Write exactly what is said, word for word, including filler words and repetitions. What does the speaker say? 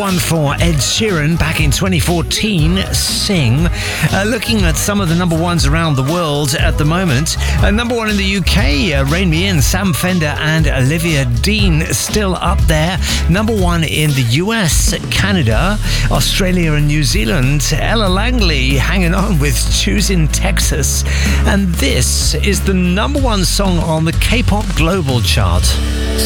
one for Ed Sheeran back in twenty fourteen, Sing. Uh, looking at some of the number ones around the world at the moment. Uh, number one in the U K, uh, Rain Me In, Sam Fender and Olivia Dean still up there. Number one in the U S, Canada, Australia and New Zealand, Ella Langley hanging on with Choosing Texas. And this is the number one song on the K-pop Global chart.